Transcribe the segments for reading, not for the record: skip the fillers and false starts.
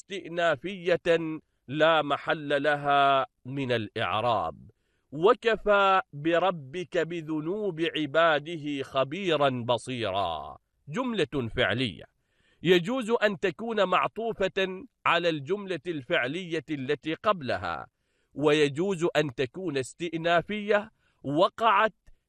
استئنافية لا محل لها من الإعراب. وكفى بربك بذنوب عباده خبيرا بصيرا، جملة فعلية يجوز أن تكون معطوفة على الجملة الفعلية التي قبلها، ويجوز أن تكون استئنافية وقعت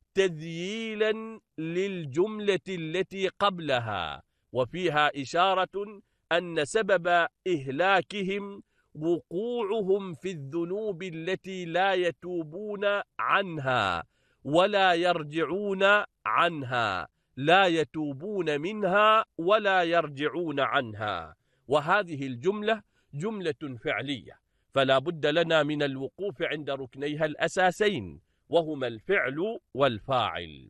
تذييلا للجملة التي قبلها، وفيها إشارة أن سبب إهلاكهم وقوعهم في الذنوب التي لا يتوبون عنها ولا يرجعون عنها، لا يتوبون منها ولا يرجعون عنها. وهذه الجملة جملة فعلية، فلا بد لنا من الوقوف عند ركنيها الأساسين، وهما الفعل والفاعل.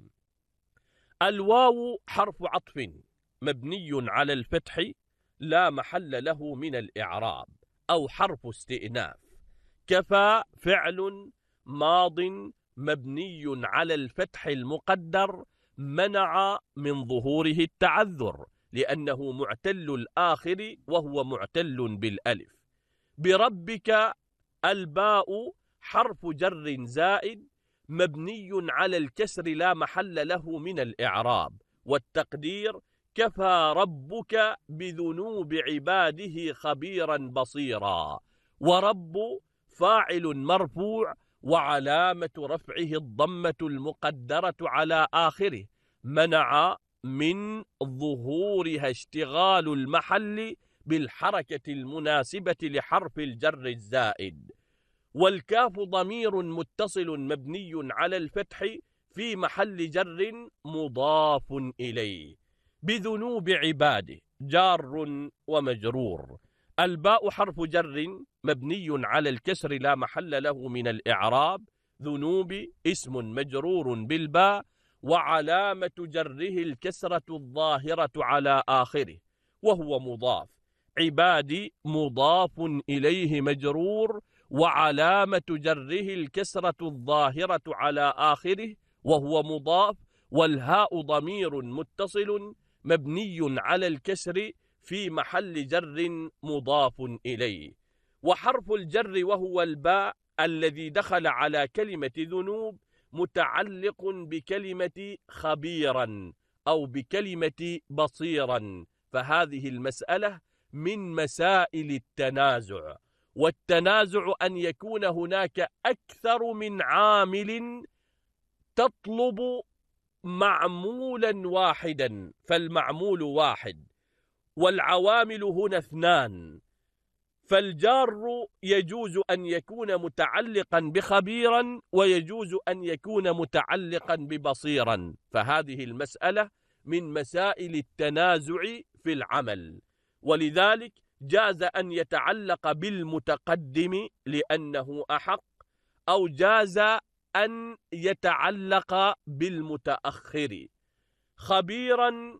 الواو حرف عطف مبني على الفتح لا محل له من الإعراب، أو حرف استئناف. كفى فعل ماض مبني على الفتح المقدر منع من ظهوره التعذر لأنه معتل الآخر وهو معتل بالألف. بربك الباء حرف جر زائد مبني على الكسر لا محل له من الإعراب، والتقدير كفى ربك بذنوب عباده خبيرا بصيرا. ورب فاعل مرفوع وعلامة رفعه الضمة المقدرة على آخره منع من ظهورها اشتغال المحل بالحركة المناسبة لحرف الجر الزائد. والكاف ضمير متصل مبني على الفتح في محل جر مضاف إليه. بذنوب عباده جار ومجرور. الباء حرف جر مبني على الكسر لا محل له من الإعراب. ذنوب اسم مجرور بالباء وعلامة جره الكسرة الظاهرة على آخره وهو مضاف. عبادي مضاف إليه مجرور وعلامة جره الكسرة الظاهرة على آخره وهو مضاف. والهاء ضمير متصل مبني على الكسر في محل جر مضاف إليه. وحرف الجر وهو الباء الذي دخل على كلمة ذنوب متعلق بكلمة خبيرا أو بكلمة بصيرا، فهذه المسألة من مسائل التنازع. والتنازع أن يكون هناك أكثر من عامل تطلب معمولا واحدا، فالمعمول واحد والعوامل هنا اثنان. فالجار يجوز أن يكون متعلقا بخبيرا ويجوز أن يكون متعلقا ببصيرا، فهذه المسألة من مسائل التنازع في العمل. ولذلك جاز أن يتعلق بالمتقدم لأنه أحق، أو جاز أن يتعلق بالمتأخر. خبيرا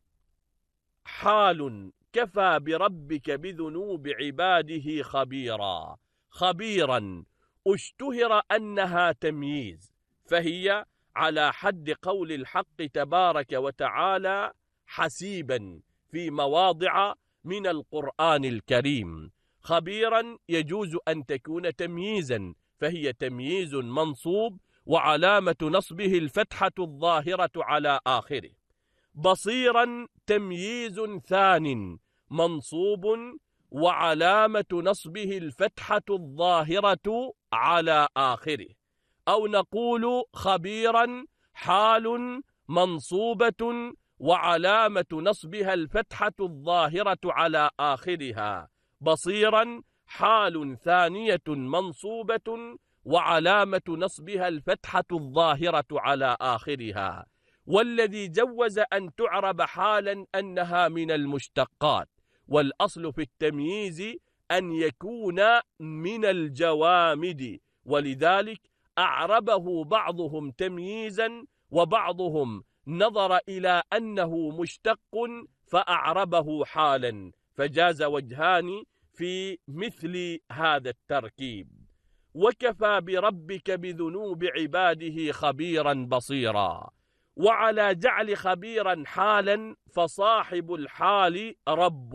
حال كفى بربك بذنوب عباده خبيرا. خبيرا اشتهر أنها تمييز، فهي على حد قول الحق تبارك وتعالى حسيبا في مواضع من القرآن الكريم. خبيرا يجوز أن تكون تمييزا، فهي تمييز منصوب وعلامة نصبه الفتحة الظاهرة على آخره. بصيرا تمييز ثان منصوب وعلامة نصبه الفتحة الظاهرة على آخره. أو نقول خبيرا حال منصوبة وعلامة نصبها الفتحة الظاهرة على آخرها. بصيرا حال ثانية منصوبة وعلامة نصبها الفتحة الظاهرة على آخرها. والذي جوز أن تعرب حالا أنها من المشتقات، والأصل في التمييز أن يكون من الجوامد، ولذلك أعربه بعضهم تمييزا وبعضهم نظر إلى أنه مشتق فأعربه حالا، فجاز وجهان في مثل هذا التركيب. وكفى بربك بذنوب عباده خبيرا بصيرا. وعلى جعل خبيرا حالا فصاحب الحال رب،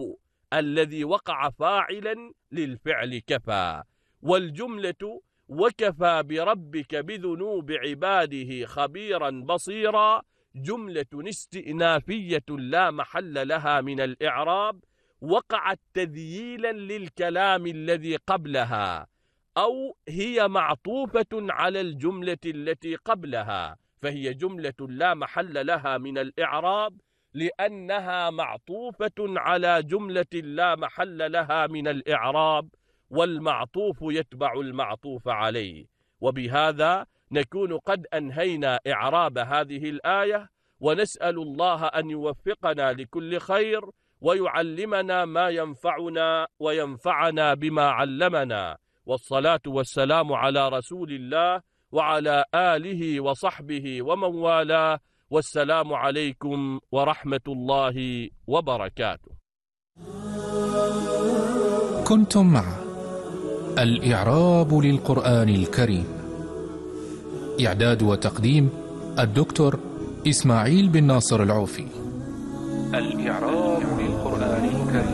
الذي وقع فاعلا للفعل كفى. والجملة وكفى بربك بذنوب عباده خبيرا بصيرا جملة استئنافية لا محل لها من الإعراب، وقعت تذييلا للكلام الذي قبلها، أو هي معطوفة على الجملة التي قبلها، فهي جملة لا محل لها من الإعراب لأنها معطوفة على جملة لا محل لها من الإعراب، والمعطوف يتبع المعطوف عليه. وبهذا نكون قد أنهينا إعراب هذه الآية، ونسأل الله أن يوفقنا لكل خير ويعلمنا ما ينفعنا وينفعنا بما علمنا. والصلاة والسلام على رسول الله وعلى آله وصحبه ومن والاه، والسلام عليكم ورحمة الله وبركاته. كنتم مع الإعراب للقرآن الكريم، إعداد وتقديم الدكتور إسماعيل بن ناصر العوفي. الإعراب للقرآن الكريم.